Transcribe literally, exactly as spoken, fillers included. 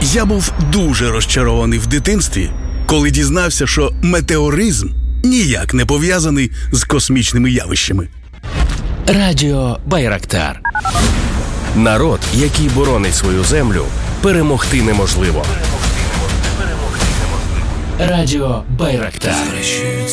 Я був дуже розчарований в дитинстві, коли дізнався, що метеоризм ніяк не пов'язаний з космічними явищами. Радіо Байрактар. Народ, який боронить свою землю, перемогти неможливо. Радіо Байрактар.